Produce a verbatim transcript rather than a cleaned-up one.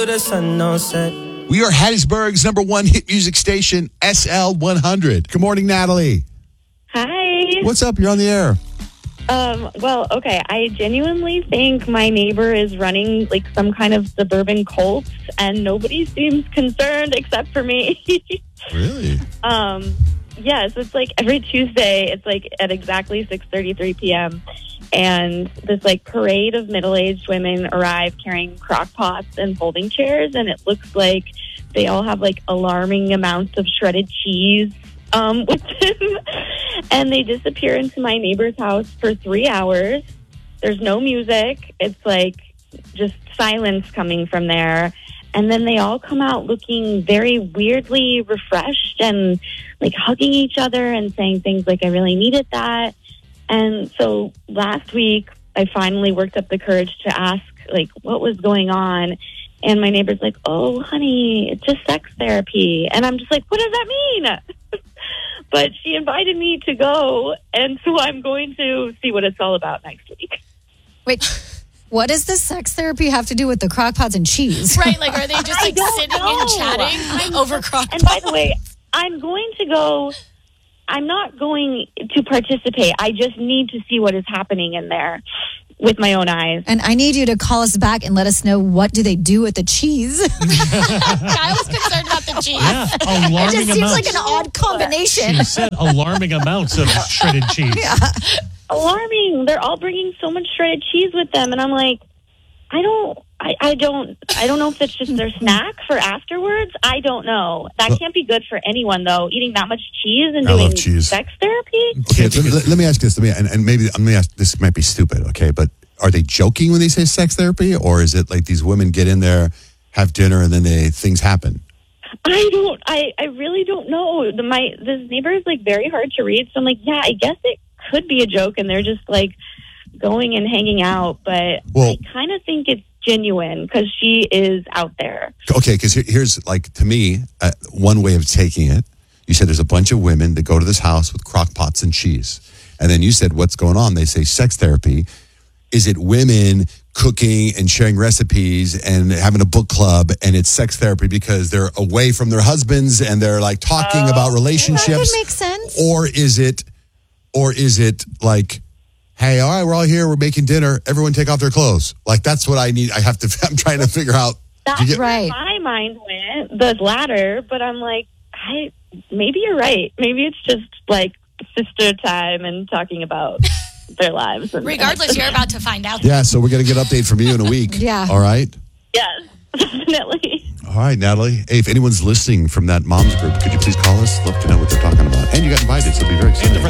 to the sun don't set. We are Hattiesburg's number one hit music station, S L one hundred. Good morning, Natalie. Hi. What's up? You're on the air. Um, well, okay, I genuinely think my neighbor is running like some kind of suburban cult, and nobody seems concerned except for me. Really? Um, yes, it's like every Tuesday, it's like at exactly six thirty-three p.m., and this like parade of middle-aged women arrive carrying crock pots and folding chairs, and it looks like they all have like alarming amounts of shredded cheese um, with them. And they disappear into my neighbor's house for three hours. There's no music. It's like just silence coming from there. And then they all come out looking very weirdly refreshed and like hugging each other and saying things like, I really needed that. And so last week, I finally worked up the courage to ask like what was going on. And my neighbor's like, oh, honey, it's just sex therapy. And I'm just like, what does that mean? But she invited me to go, and so I'm going to see what it's all about next week. Wait, what does the sex therapy have to do with the crock pots and cheese? Right, like are they just like sitting know. and chatting I'm, over crock pots? And by the way, I'm going to go, I'm not going to participate. I just need to see what is happening in there with my own eyes. And I need you to call us back and let us know what do they do with the cheese. I was concerned about the cheese. Yeah, It alarming just seems amounts. like an odd combination. She said alarming amounts of shredded cheese. Yeah. Alarming. They're all bringing so much shredded cheese with them, and I'm like, I don't, I, I don't, I don't know if it's just their snack for afterwards. I don't know. That Well- can't be good for anyone, though. Eating that much cheese and I doing love cheese. sex therapy. Okay, let, me, let me ask this. Let me, and, and maybe let me ask. This might be stupid, okay? But are they joking when they say sex therapy, or is it like these women get in there, have dinner, and then they things happen? I don't. I, I really don't know. The, my this neighbor is like very hard to read. So I'm like, yeah, I guess it could be a joke, and they're just like going and hanging out. But Well- I kind of think it's genuine because she is out there. Okay, because here, here's like to me uh, one way of taking it. You said there's a bunch of women that go to this house with crock pots and cheese, and then you said what's going on? They say sex therapy. Is it women cooking and sharing recipes and having a book club, and it's sex therapy because they're away from their husbands and they're like talking about That relationships? would make sense. Or is it, or is it like, hey, all right, we're all here, we're making dinner, everyone take off their clothes? Like that's what I need. I have to. I'm trying to figure out. That's you get- where Right. my mind went, the latter. But I'm like, I maybe you're right. Maybe it's just like sister time and talking about their lives. And, Regardless, you're about to find out. Yeah, so we're gonna get an update from you in a week. Yeah. All right. yes, definitely. All right, Natalie. Hey, if anyone's listening from that mom's group, could you please call us? Love to know what they're talking about. And you got invited, so it'll be very exciting.